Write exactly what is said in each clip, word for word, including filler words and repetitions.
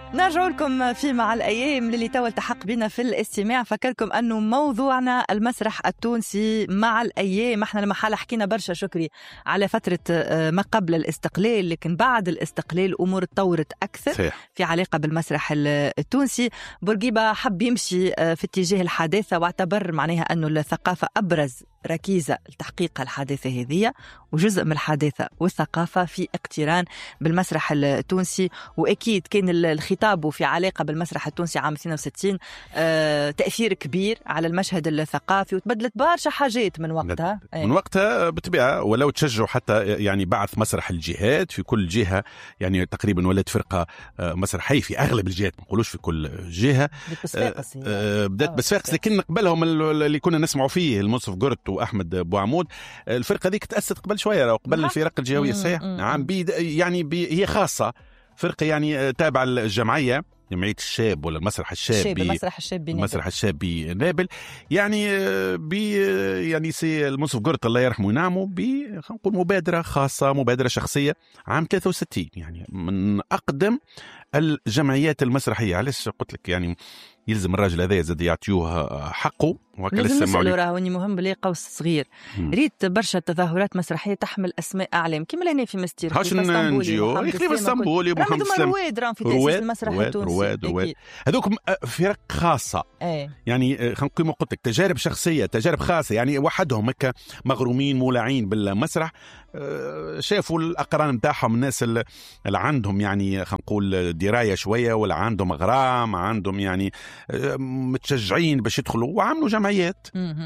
نرجع لكم في مع الأيام للي توا التحق بنا في الاستماع. فكركم أنه موضوعنا المسرح التونسي مع الأيام. احنا لما حال حكينا برشا شكري على فترة ما قبل الاستقلال، لكن بعد الاستقلال الأمور تطورت أكثر صحيح. في علاقة بالمسرح التونسي. بورقيبة حب يمشي في اتجاه الحداثة واعتبر معناها أنه الثقافة أبرز ركيزة لتحقيق الحداثة هذه، وجزء من الحداثة والثقافة في اقتران بالمسرح التونسي. وأكيد كان الخطاب في علاقة بالمسرح التونسي عام اثنين وستين آه تأثير كبير على المشهد الثقافي، وتبدلت برشا حاجات من وقتها من وقتها بالطبيعة. ولو تشجعوا حتى يعني بعث مسرح الجهات في كل جهة، يعني تقريبا ولات فرقة مسرحية في أغلب الجهات، ما نقولوش في كل جهة. آه بدأت بصفاقس، لكن قبلهم اللي كنا نسمعوا فيه المنصف قرط وأحمد بوعمود، الفرقة ذيك تأسست قبل شوية قبل الفرق الجهوية السياح. عام بي يعني بي هي خاصة فرقة يعني تابعة الجمعية جمعية الشاب ولا المسرح الشاب المسرح الشاب المسرح الشاب بنابل، يعني بي يعني سي المنصف قرط الله يرحمه وينعمه ب خلينا نقول مبادرة خاصة، مبادرة شخصية عام ثلاثة وستين، يعني من أقدم الجمعيات المسرحية. علاش قلت لك يعني يلزم الراجل هذا زاد يعطيوه حقه. لازم نسألوا راهوني مهم بلي قوس صغير. ريت برشا تظاهرات مسرحية تحمل أسماء أعلام كما لهنا في مستير هاش نجيو يخليف اسطنبولي ومحمد سلام رواد راهم في تأسيس المسرح التونسي. رواد رواد هذوك فرق خاصة ايه. يعني خلينا نقول قلت لك تجارب شخصية، تجارب خاصة، يعني وحدهم هكا مغرومين مولعين بالمسرح، شافوا الأقران متاعهم الناس اللي عندهم يعني خلينا نقول دراية شوية ولا عندهم غرام، عندهم يعني متشجعين باش يدخلوا وعملوا جمعيات.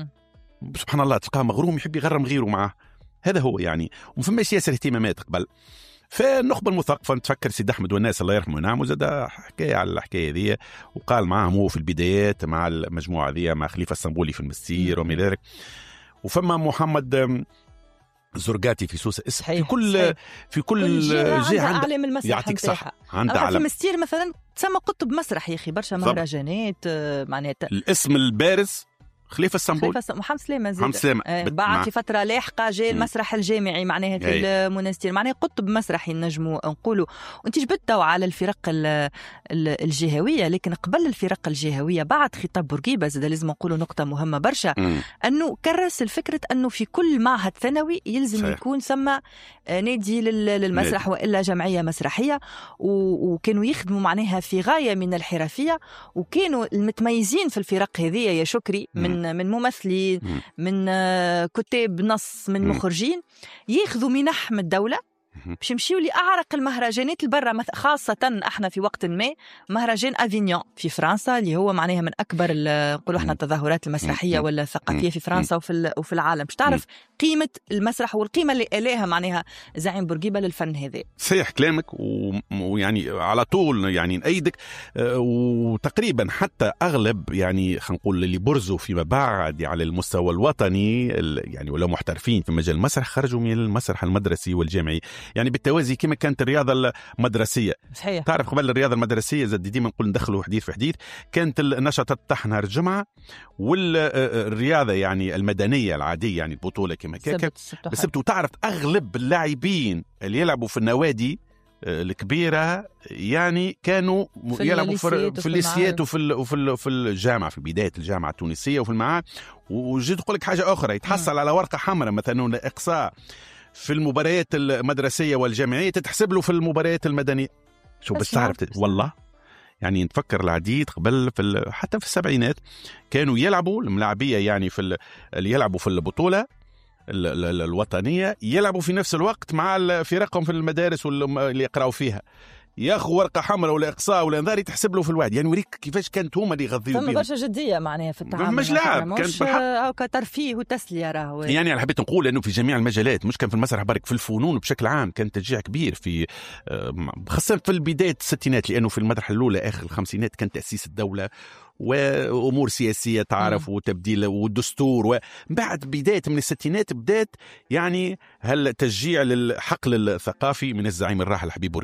سبحان الله تلقاه مغروم يحب يغرم غيره معه. هذا هو يعني، وفما سياسة اهتمامات قبل. فالنخبة المثقفة نتفكر سيد أحمد والناس الله يرحمه ونعمه زاد حكاية على الحكاية ذي، وقال معهم هو في البدايات مع المجموعة ذي مع خليفة السنبولي في المستير ومن ذلك. وفما محمد زرقاتي في سوسة اسم في كل صحيح. في كل, كل جهة عندها يعطيك صح عندها في المستير مثلا تسمى قطب مسرح يا أخي، برشا مهرجانات معناتها. الاسم البارز خليفة السنبول خليفة محمد سليمة محمد سليمة آه بعد في فترة لاحقة جاء المسرح الجامعي معناها في المنستير، معناها قطب مسرحي نجموا نقولوا. وانت جبتوا على الفرق الجهوية، لكن قبل الفرق الجهوية بعد خطاب بورقيبة زاد لازم نقولوا نقطة مهمة برشا، م. أنه كرس الفكرة أنه في كل معهد ثانوي يلزم صحيح. يكون ثم نادي للمسرح نادي. وإلا جمعية مسرحية، وكانوا يخدموا معناها في غاية من الحرفية، وكانوا المتميزين في الفرق هذه يا شكري من من ممثلين م. من كتاب نص من م. مخرجين ياخذوا منح من الدولة باش يمشيوا لأعرق المهرجانات البرة، خاصة احنا في وقت ما مهرجان أفينيون في فرنسا اللي هو معناها من أكبر نقولوا احنا التظاهرات المسرحية ولا الثقافية في فرنسا وفي وفي العالم، باش تعرف قيمة المسرح والقيمة اللي إليها معناها زعيم بورقيبة للفن هذا. صحيح كلامك، ويعني على طول يعني نأيدك. وتقريبا حتى أغلب يعني خلينا نقول اللي برزوا فيما بعد على المستوى الوطني يعني ولا محترفين في مجال المسرح خرجوا من المسرح المدرسي والجامعي، يعني بالتوازي كما كانت الرياضة المدرسية. صحيح. تعرف قبل الرياضة المدرسية زاد ديما نقول ندخلوا حديث في حديث، كانت النشاطات تاع نهار الجمعة والرياضة يعني المدنية العادية يعني البطولة كما كاكا بسبت. وتعرف أغلب اللاعبين اللي يلعبوا في النوادي الكبيرة يعني كانوا في يلعبوا في, في الليسيات وفي وفي في الجامعة في بداية الجامعة التونسية وفي المعاهد. وجيت أقول لك حاجة أخرى، يتحصل م. على ورقة حمراء مثلا إقصاء في المباريات المدرسية والجامعية تتحسب له في المباريات المدنية. شو بس تعرف والله يعني نتفكر العديد قبل في حتى في السبعينات كانوا يلعبوا الملاعبية يعني في اللي يلعبوا في البطولة الوطنية يلعبوا في نفس الوقت مع فرقهم في المدارس اللي يقرأوا فيها، ياخذ ورقه حمراء ولا اقصاء ولا انذار تحسب له في الواد. يعني وريك كيفاش كانت هما اللي يغذيوا بهم. برشا جديه معناها في التعامل، مش لعب، كان او كترفيه وتسليه راهو. يعني انا حبيت نقول انه في جميع المجالات، مش كان في المسرح برك، في الفنون بشكل عام كان تشجيع كبير في خاصه في البدايه الستينات، لانه في المرحله الاولى اخر الخمسينات كان تاسيس الدوله وامور سياسيه تعرف م. وتبديل والدستور، وبعد بدايه من الستينات بدات يعني هل تشجيع للحقل الثقافي من الزعيم الراحل حبيب بورقيبه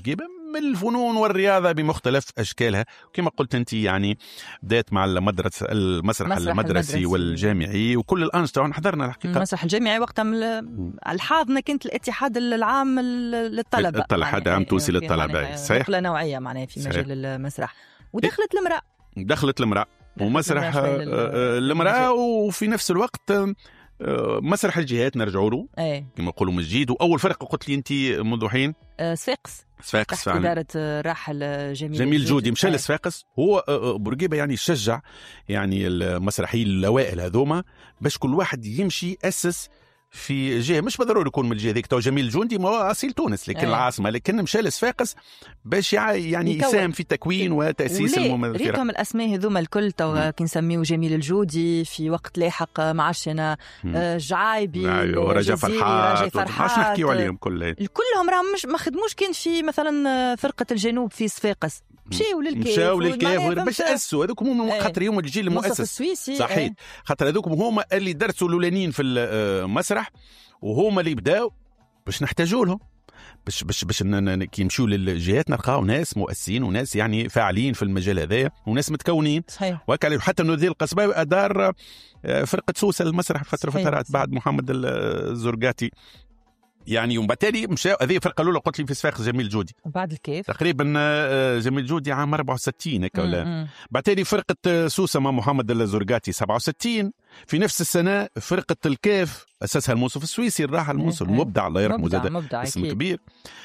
الفنون والرياضة بمختلف أشكالها. كما قلت أنت يعني بدأت مع المدرسة المسرح المدرسي والجامعي وكل الأنشطة حضرنا الحقيقة. المسرح الجامعي وقتها الحاضنة كانت الاتحاد العام للطلبة، الاتحاد العام التونسي للطلبة، صحيح، نقلة نوعية معناها في مجال المسرح. ودخلت المرأة دخلت المرأة ومسرح المرأة، وفي نفس الوقت مسرح الجهات نرجعوا له كما يقولوا من جديد. واول فرقه قلت لي انت منذ حين صفاقس صفاقس فعلا اداره راحل جميل جميل جودي مشى لصفاقس. هو بورقيبه يعني شجع يعني المسرحيين الاوائل هذوما باش كل واحد يمشي اسس في جهه، مش بالضروري يكون من الجهه ذيك. تو جميل الجندي ما هو اصيل تونس لكن أيه. العاصمه، لكن مشى لصفاقس باش يعني يساهم في تكوين وتاسيس الممثلين. ريتهم الاسماء هذوما الكل تو كنسميو جميل الجودي في وقت لاحق ما عادش انا جعايبي ورجا فرحات باش نحكيو عليهم كلهم كلهم راهم مش ما خدموش كان في مثلا فرقه الجنوب في صفاقس، مشاو للكيف مشاو للكيف باش اسسوا هذوك هما خاطر يوم الجيل المؤسس صحيح ايه. خاطر هذوك هما اللي درسوا الاولانيين في المسرح وهما اللي بداوا باش نحتاجوا لهم باش باش باش كي نمشيو للجهات نلقاو ناس مؤسسين وناس يعني فاعلين في المجال هذايا وناس متكونين صحيح. وكالي حتى نذير القصباوي ادار فرقه سوسه المسرح فتره فترات بعد محمد الزرقاتي يعني. وبالتالي مشى هذه فرقه الاولى قلت لي في صفاقس جميل جودي بعد الكيف تقريبا جميل جودي عام أربعة وستين هكا ولا. بالتالي فرقه سوسه مع محمد الزرقاتي سبعة وستين. في نفس السنه فرقه الكيف اسسها المنصف السويسي الراحل المنصف المبدع الله يرحمه زاد اسم أكيد. كبير.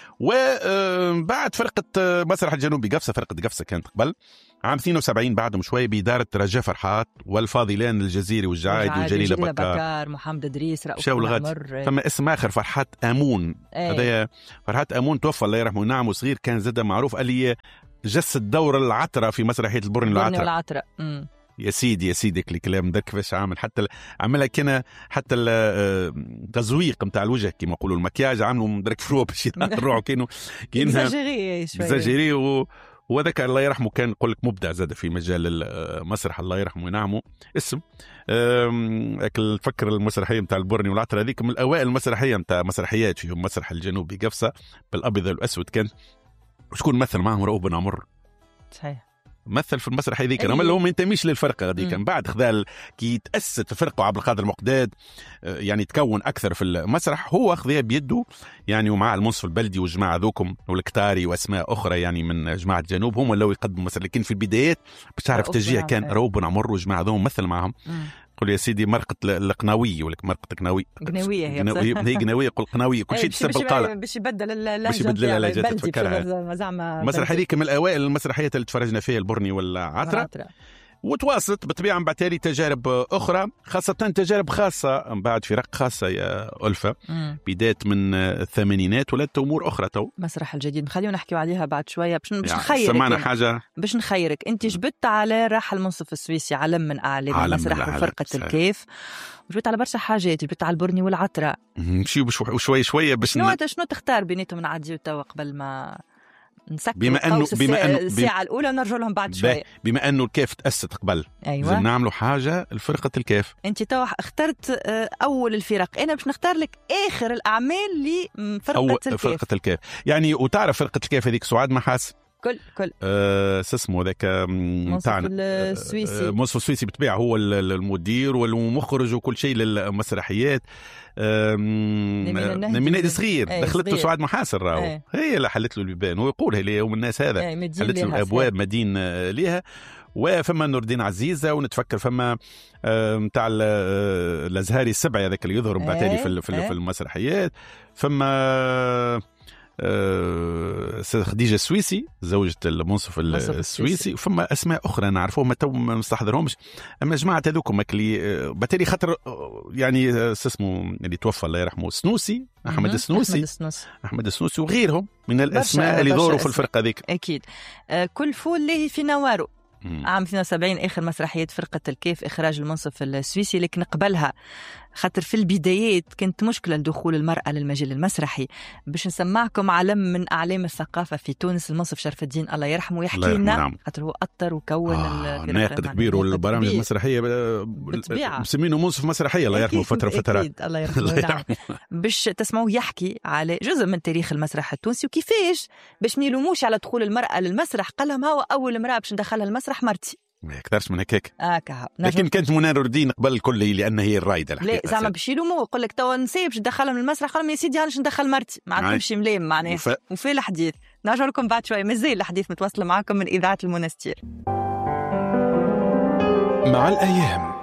وبعد فرقه مسرح الجنوبي قفصه فرقه قفصه كانت قبل عام اثنين وسبعين بعدهم شويه بإدارة رجاء فرحات والفاضلان الجزيري والجعايد وجليل بكار محمد ادريس رؤوف العمر. فما اسم اخر فرحات امون هذايا فرحات امون توفى الله يرحمه نعم وصغير كان زاد معروف اللي جسد دور العطره في مسرحيه البرني والعطره يا سيدي يا سيدي الكلام ده كيفاش عامل حتى عملها كنا حتى التزويق نتاع الوجه كما يقولوا المكياج عملوا مدرك فروه باش يروحوا كانوا كاينها اكزاجيري و وذاك الله يرحمه كان نقول لك مبدع زاد في مجال المسرح الله يرحمه وينعمه. اسم الفكر المسرحيه نتاع البرني والعطر هذيك من الاوائل المسرحيه نتاع مسرحيات فيهم مسرح الجنوبي قفصه بالابيض والاسود كان شكون مثل معهم رؤوف بن عمر صحيح مثل في المسرح هذيك رغم اللي هو ما ينتميش للفرقه هذيك. من بعد خذا كي تاسست الفرقه عبد القادر المقداد يعني تكون اكثر في المسرح هو خذها بيده يعني ومع المنصف البلدي والجماعه ذوكم والكتاري واسماء اخرى يعني من جماعه الجنوب هم اللي يقدموا مسرح. لكن في البدايات باش تعرف تشجيع كان رؤوف بن عمر والجماعه ذوم مثل معهم. قل يا سيدي مرقة القناوي ولك مرقة قناوي قناوية هي قناوية هي قناوية قل قناوية كل شيء تسبب القالة باش يبدل اللهجة باش يبدل اللهجة تفكرها زعما المسرح هذيك من الأوائل المسرحيات اللي تفرجنا فيها البرني والعطرة وتواصلت بالطبيعة من بعد تالي تجارب أخرى خاصة تجارب خاصة من بعد فرق خاصة يا ألفة بداية من الثمانينات ولات أمور أخرى تو مسرح الجديد خلينا نحكيو عليها بعد شوية باش يعني نخيرك سمعنا حاجة باش نخيرك أنت جبت على راحل المنصف السويسي علم من أعلام المسرح وفرقة الكيف وجبت على برشا حاجات جبت على البرني والعطرة نمشيو شوي شوية باش شنو ن... شنو تختار بيناتهم نعديو توا قبل ما نسكر بما انه بما انه الساعه الاولى ونرجع لهم بعد شويه. بما انه الكيف تاسست قبل ايوه نعملوا حاجه لفرقه الكيف. انت تو اخترت اول الفرق انا باش نختار لك اخر الاعمال لفرقه الكيف. فرقه الكيف يعني وتعرف فرقه الكيف هذيك سعاد محاس كل كل أه اسمه ذاك نتاعنا السويسي منصف السويسي بالطبيعه هو المدير والمخرج وكل شيء للمسرحيات. من نادي صغير ايه دخلته سعاد محاسن راهو ايه. هي اللي حلت له البيبان هو يقولها لي يوم الناس هذا ايه حلت له الابواب مدين ليها. وفما نور الدين عزيزه ونتفكر فما نتاع الازهاري السبعي هذاك اللي يظهر بعد تالي في في المسرحيات. فما خديجة السويسي زوجة المنصف السويسي وفما أسماء أخرى نعرفوهم ما تو ما نستحضرهمش. أما جماعة هذوكم اللي بتالي خاطر يعني اسمه اللي توفى الله يرحمه سنوسي أحمد السنوسي أحمد السنوسي وغيرهم من الأسماء اللي دوروا في الفرقة ذيك. أكيد كل فول له في نواره. عام اثنين وسبعين آخر مسرحية فرقة الكيف إخراج المنصف السويسي لكن قبلها خاطر في البدايات كانت مشكلة دخول المرأة للمجال المسرحي. باش نسمعكم علم من أعلام الثقافة في تونس، المنصف شرف الدين الله يرحمه، يحكي لنا خاطر هو أطر وكون آه ناقد كبير والبرامج المسرحية مسمينه منصف مسرحية الله يرحمه فترة فترات الله يرحمه. باش تسمعوه يحكي على جزء من تاريخ المسرح التونسي وكيفاش باش ما يلوموش على دخول المرأة للمسرح. قال لهم هو أول امرأة باش ندخلها المسرح مرتي، ما يكثرش من هكاك. آه لكن كانت منار الدين قبل كل لأن هي الرايدة لا زعما باش يلوموا يقول لك توا نسيب باش ندخلها من المسرح، قال يا سيدي علاش ندخل مرتي ما عندهمش ملام معناها وف... وفي الحديث نرجع لكم بعد شوي. مازال الحديث متواصل معاكم من إذاعة المنستير. مع الأيام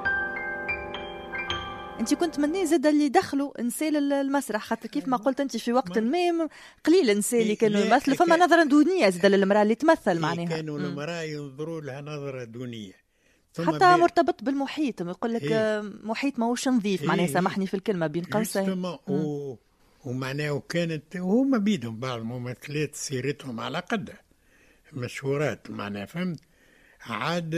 انت كنت من الناس زاد اللي دخلوا نساء المسرح، خاطر كيف ما قلت انت في وقت ما قليل النساء اللي كانوا يمثلوا، فما نظره دونيه زاد للمراه اللي تمثل معناها كانوا المراه ينظروا لها نظره دونيه، حتى مرتبط بالمحيط يقول لك إيه؟ محيط ماهوش نظيف معناها إيه؟ سامحني في الكلمه بين قوسين و... ومعناه كانت هما بيدهم بعض الممثلات سيرتهم على قدها مشهورات معناها فهمت. عاد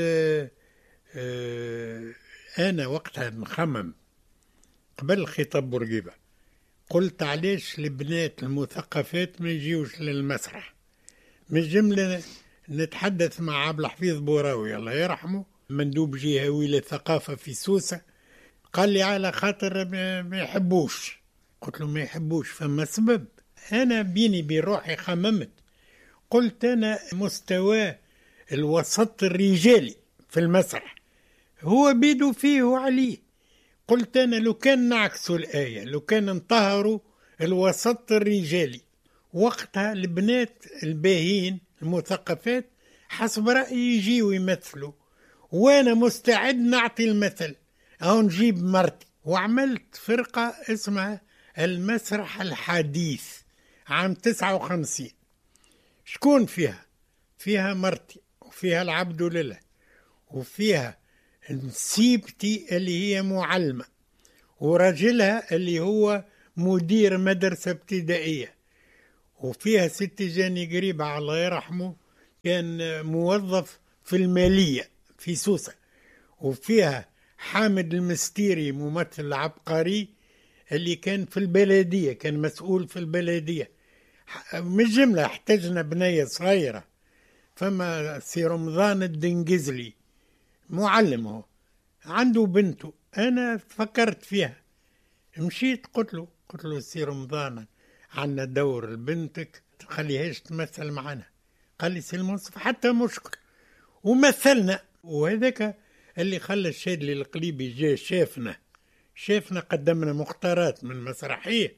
آه انا وقتها نخمم قبل الخطاب بورقيبة قلت علاش البنات المثقفات ما يجيوش للمسرح. من جملة نتحدث مع عبد الحفيظ بوراوي الله يرحمه مندوب جهوي للثقافة في سوسة، قال لي على خاطر ما يحبوش. قلت له ما يحبوش فما سبب. أنا بيني بروحي خممت قلت أنا مستوى الوسط الرجالي في المسرح هو بيدو فيه وعليه. قلت أنا لو كان نعكسوا الآية، لو كان انطهروا الوسط الرجالي وقتها البنات الباهين المثقفات حسب رأيي يجيوا يمثلوا، وأنا مستعد نعطي المثل أو نجيب مرتي. وعملت فرقة اسمها المسرح الحديث عام تسعة وخمسين. شكون فيها؟ فيها مرتي وفيها العبد لله وفيها نسيبتي اللي هي معلمة ورجلها اللي هو مدير مدرسة ابتدائية، وفيها ست جاني قريبة الله يرحمه كان موظف في المالية في سوسة، وفيها حامد المستيري ممثل عبقري اللي كان في البلدية كان مسؤول في البلدية. من جملة احتجنا بنية صغيرة، فما سي رمضان الدنجزلي معلمه عنده بنته. أنا فكرت فيها مشيت قلت له قلت له سي رمضان عنا دور لبنتك تخليهاش تمثل معنا. قال لي سي المنصف حتى مشكل، ومثلنا. وهذاك اللي خلى الشادلي القليبي جاء شافنا شافنا قدمنا مختارات من مسرحية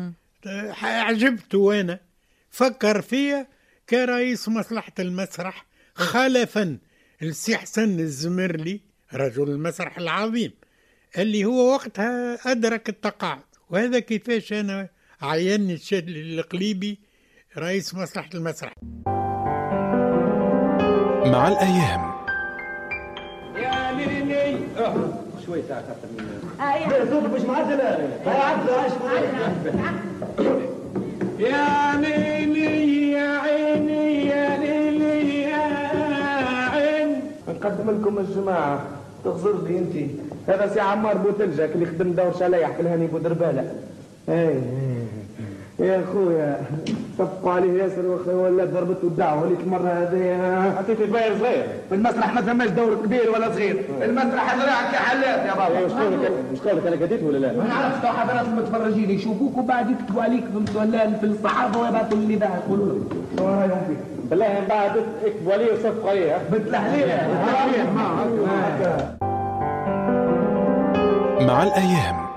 عجبته، وانا فكر فيها كرئيس مصلحة المسرح خلفا السي حسن الزمرلي رجل المسرح العظيم اللي هو وقتها أدرك التقاعد. وهذا كيفاش أنا عيني الشادلي القليبي رئيس مصلحة المسرح. مع الأيام يا ليلي شوي ساعة أكثر من هذا صوت مش معدل يا ليلي يا عيني يا ليلي يا عين. نقدم لكم الجماعة تغزر لي انت هذا سي عمار بوتلجك اللي خدم دور شلايح في الهاني بودربالة. اي يا خويا صفقوا عليه ياسر ولا ضربته الدعوه وليت المره هذه عطيته صغير صغير في المسرح ما ثماش دور كبير ولا صغير، المسرح زراعه كحلات يا بابا. مش قولك مش قولك انا قديت ولا لا؟ ما نعرفش. تو حضرات المتفرجين يشوفوك وبعد يكتبوا عليك في في الصحافه ويبعثوا اللي ذا يقولوا لك شو رايهم فيك بالله من بعد اكتبوا عليه وصفقوا عليه بالتحليل. مع الأيام